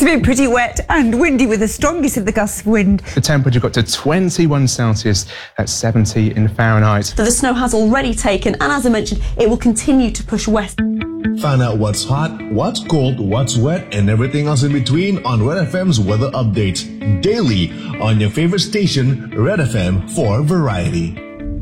It's been pretty wet and windy with the strongest of the gusts of wind. The temperature got to 21 Celsius, that's 70 in Fahrenheit. So the snow has already taken, and as I mentioned, it will continue to push west. Find out what's hot, what's cold, what's wet, and everything else in between on Red FM's weather updates daily on your favorite station, Red FM, for variety.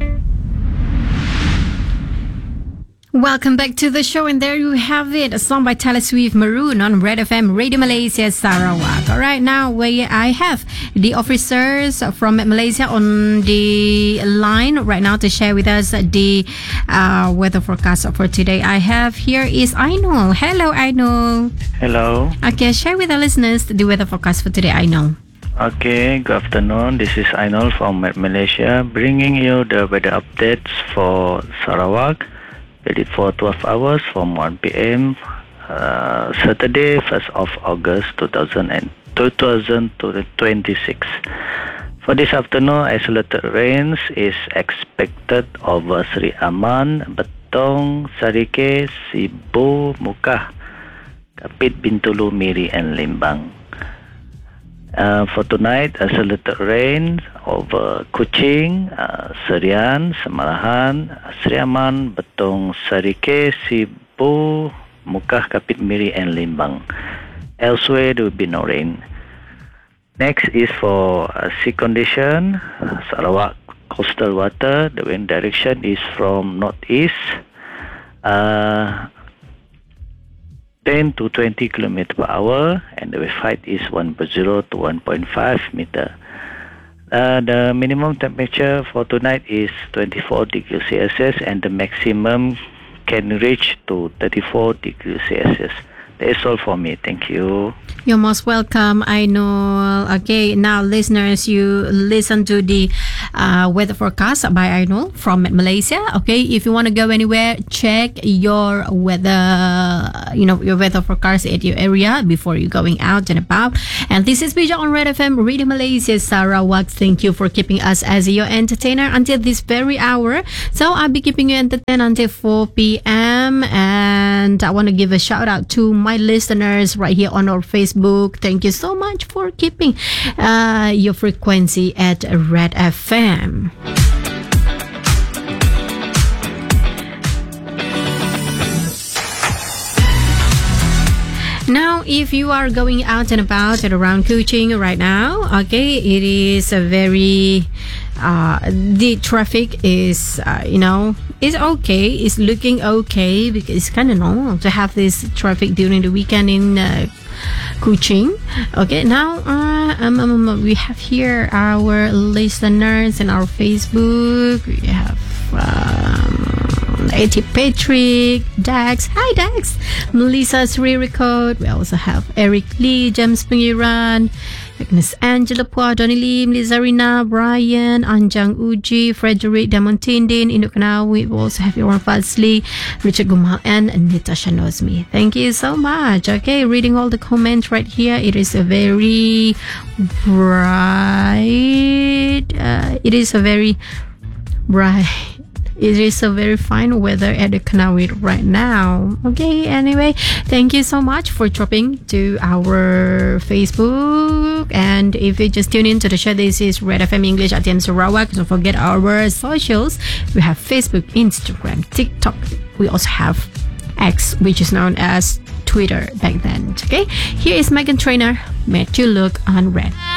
Welcome back to the show, and there you have it, a song by Taylor Swift, Maroon, on Red FM, Radio Malaysia, Sarawak. All right, now I have the officers from Malaysia on the line right now to share with us the weather forecast for today. I have here is Ainul. Hello, Ainul. Hello. Okay, share with our listeners the weather forecast for today, Ainul. Okay, good afternoon. This is Ainul from Malaysia, bringing you the weather updates for Sarawak. Valid for 12 hours from 1 p.m. Saturday, 1st of August 2026. For this afternoon, isolated rains is expected over Seri Aman, Betong, Sarike, Sibu, Mukah, Kapit, Bintulu, Miri, and Limbang. For tonight, isolated rain over Kuching, Serian, Semalahan, Seri Aman, Betong, Sarike, Sibu, Mukah, Kapit, Miri, and Limbang. Elsewhere, there will be no rain. Next is for sea condition. Sarawak coastal water, the wind direction is from northeast, 10 to 20 km per hour, and the wave height is 1.0 to 1.5 meter. The minimum temperature for tonight is 24 degrees Celsius, and the maximum can reach to 34 degrees Celsius. That's all for me. Thank you. You're most welcome, Ainul. Okay, now listeners, you listen to the weather forecast by Ainul from Malaysia. Okay, if you want to go anywhere, check your weather, your weather forecast at your area before you're going out and about. And this is Bija on Red FM, Radio Malaysia, Sarawak. Thank you for keeping us as your entertainer until this very hour. So I'll be keeping you entertained until 4 p.m. And I want to give a shout out to my listeners right here on our Facebook. Thank you so much for keeping your frequency at Red FM. Now, if you are going out and about and around Kuching right now, okay, it is a very the traffic is is okay, it's looking okay, because it's kind of normal to have this traffic during the weekend in Kuching. Okay, now we have here our listeners in our Facebook. We have A.T. Patrick, Dax. Hi, Dax. Melissa Sri Record. We also have Eric Lee, James Pengiran, Agnes Angela Pua, Donny Lim, Lizarina, Brian, Anjang Uji, Frederick Damontindin, Induk Kanawi. We also have Iwan Fazli, Richard Gumal, and Natasha Nozmi. Thank you so much. Okay, reading all the comments right here. It is a very bright. It is a very fine weather at the Kanawi right now. Okay, anyway, thank you so much for dropping to our Facebook. And if you just tune in to the show, this is Red FM English at TM Sarawak. Don't forget our socials. We have Facebook, Instagram, TikTok. We also have X, which is known as Twitter back then. Okay, here is Meghan Trainor, Made You Look on Red.